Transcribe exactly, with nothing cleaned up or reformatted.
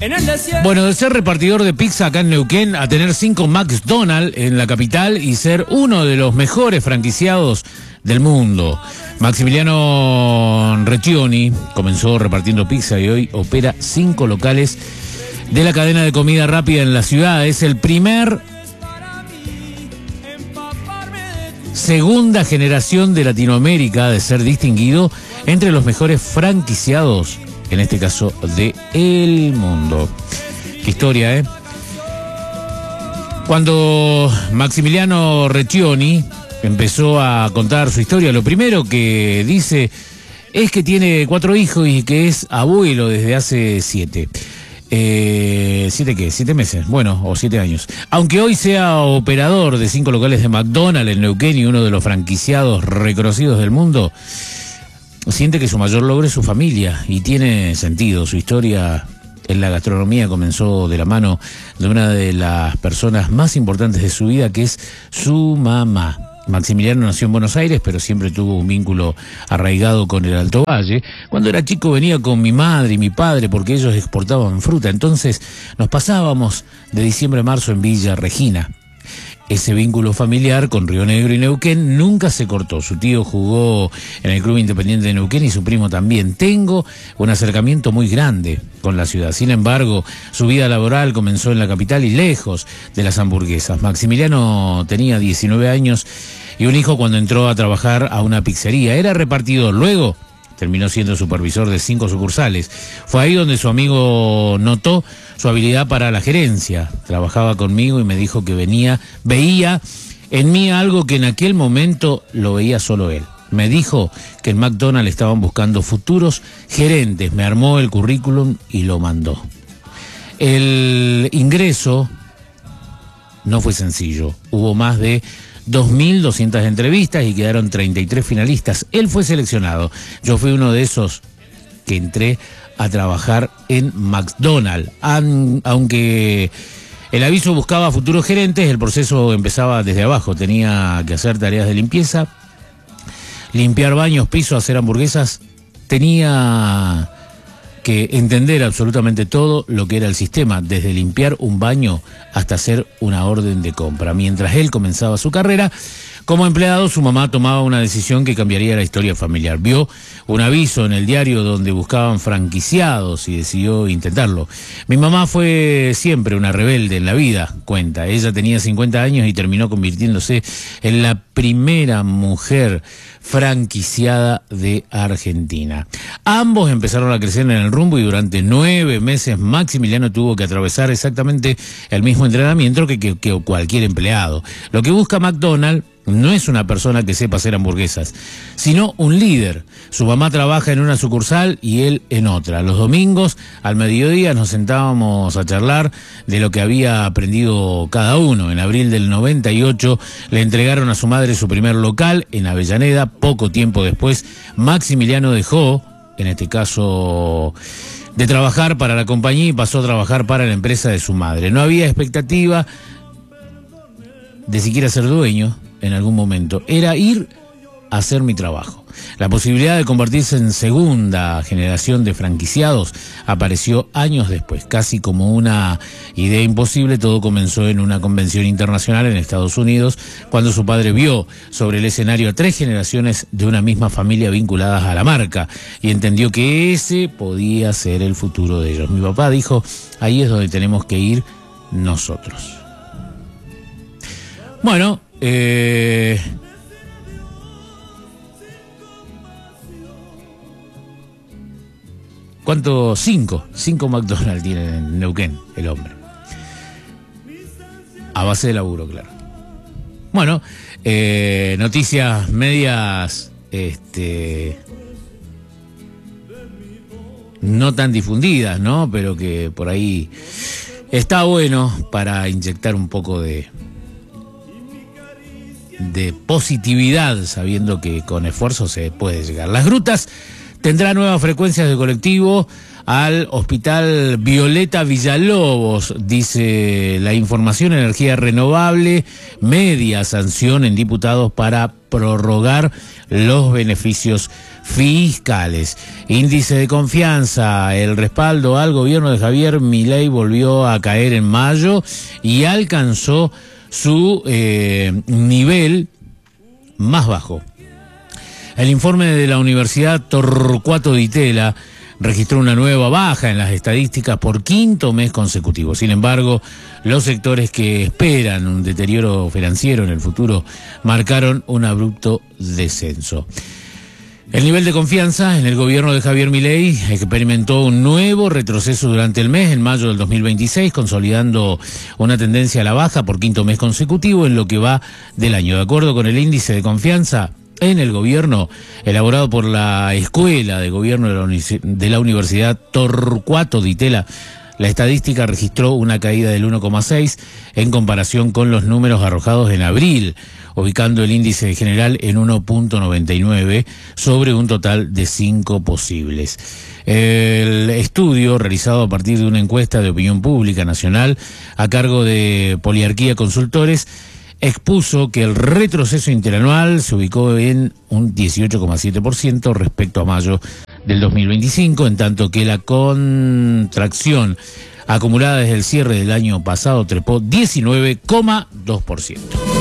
Bueno, de ser repartidor de pizza acá en Neuquén a tener cinco McDonald's en la capital y ser uno de los mejores franquiciados del mundo. Maximiliano Recchioni comenzó repartiendo pizza y hoy opera cinco locales de la cadena de comida rápida en la ciudad. Es el primer segunda generación de Latinoamérica de ser distinguido entre los mejores franquiciados, en este caso de el mundo. Qué historia, ¿eh? Cuando Maximiliano Recchioni empezó a contar su historia, lo primero que dice es que tiene cuatro hijos y que es abuelo desde hace siete. Eh, ¿Siete qué? ¿Siete meses? Bueno, o siete años. Aunque hoy sea operador de cinco locales de McDonald's en Neuquén y uno de los franquiciados reconocidos del mundo, siente que su mayor logro es su familia y tiene sentido. Su historia en la gastronomía comenzó de la mano de una de las personas más importantes de su vida, que es su mamá. Maximiliano nació en Buenos Aires, pero siempre tuvo un vínculo arraigado con el Alto Valle. Cuando era chico venía con mi madre y mi padre porque ellos exportaban fruta. Entonces nos pasábamos de diciembre a marzo en Villa Regina. Ese vínculo familiar con Río Negro y Neuquén nunca se cortó. Su tío jugó en el Club Independiente de Neuquén y su primo también. Tengo un acercamiento muy grande con la ciudad. Sin embargo, su vida laboral comenzó en la capital y lejos de las hamburguesas. Maximiliano tenía diecinueve años y un hijo cuando entró a trabajar a una pizzería. Era repartidor. Luego terminó siendo supervisor de cinco sucursales. Fue ahí donde su amigo notó su habilidad para la gerencia. Trabajaba conmigo y me dijo que venía, veía en mí algo que en aquel momento lo veía solo él. Me dijo que en McDonald's estaban buscando futuros gerentes. Me armó el currículum y lo mandó. El ingreso no fue sencillo. Hubo más de dos mil doscientas entrevistas y quedaron treinta y tres finalistas. Él fue seleccionado. Yo fui uno de esos que entré a trabajar en McDonald's. Aunque el aviso buscaba futuros gerentes, el proceso empezaba desde abajo. Tenía que hacer tareas de limpieza, limpiar baños, pisos, hacer hamburguesas. Tenía que entender absolutamente todo lo que era el sistema, desde limpiar un baño hasta hacer una orden de compra. Mientras él comenzaba su carrera como empleado, su mamá tomaba una decisión que cambiaría la historia familiar. Vio un aviso en el diario donde buscaban franquiciados y decidió intentarlo. Mi mamá fue siempre una rebelde en la vida, cuenta. Ella tenía cincuenta años y terminó convirtiéndose en la primera mujer franquiciada de Argentina. Ambos empezaron a crecer en el rumbo y durante nueve meses Maximiliano tuvo que atravesar exactamente el mismo entrenamiento que, que, que cualquier empleado. Lo que busca McDonald's no es una persona que sepa hacer hamburguesas, sino un líder. Su mamá trabaja en una sucursal y él en otra. Los domingos al mediodía nos sentábamos a charlar de lo que había aprendido cada uno. En abril del noventa y ocho le entregaron a su madre su primer local en Avellaneda. Poco tiempo después, Maximiliano dejó, en este caso, de trabajar para la compañía y pasó a trabajar para la empresa de su madre. No había expectativa de siquiera ser dueño en algún momento. Era ir a hacer mi trabajo. La posibilidad de convertirse en segunda generación de franquiciados apareció años después, casi como una idea imposible. Todo comenzó en una convención internacional en Estados Unidos, cuando su padre vio sobre el escenario a tres generaciones de una misma familia vinculadas a la marca y entendió que ese podía ser el futuro de ellos. Mi papá dijo, ahí es donde tenemos que ir nosotros. Bueno, eh... ¿cuánto? Cinco. Cinco McDonald's tienen en Neuquén, el hombre. A base de laburo, claro. Bueno, eh, noticias medias, este, no tan difundidas, ¿no? Pero que por ahí está bueno para inyectar un poco de, de positividad, sabiendo que con esfuerzo se puede llegar. Las Grutas tendrá nuevas frecuencias de colectivo al Hospital Violeta Villalobos, dice la información. Energía renovable, media sanción en diputados para prorrogar los beneficios fiscales. Índice de confianza, el respaldo al gobierno de Javier Milei volvió a caer en mayo y alcanzó su eh, nivel más bajo. El informe de la Universidad Torcuato Di Tella registró una nueva baja en las estadísticas por quinto mes consecutivo. Sin embargo, los sectores que esperan un deterioro financiero en el futuro marcaron un abrupto descenso. El nivel de confianza en el gobierno de Javier Milei experimentó un nuevo retroceso durante el mes, en mayo del dos mil veintiséis, consolidando una tendencia a la baja por quinto mes consecutivo en lo que va del año. De acuerdo con el índice de confianza en el gobierno, elaborado por la Escuela de Gobierno de la, Uni- de la Universidad Torcuato Di Tella, la estadística registró una caída del uno coma seis en comparación con los números arrojados en abril, ubicando el índice general en uno punto noventa y nueve sobre un total de cinco posibles. El estudio, realizado a partir de una encuesta de opinión pública nacional a cargo de Poliarquía Consultores, expuso que el retroceso interanual se ubicó en un dieciocho coma siete por ciento respecto a mayo del dos mil veinticinco, en tanto que la contracción acumulada desde el cierre del año pasado trepó diecinueve coma dos por ciento.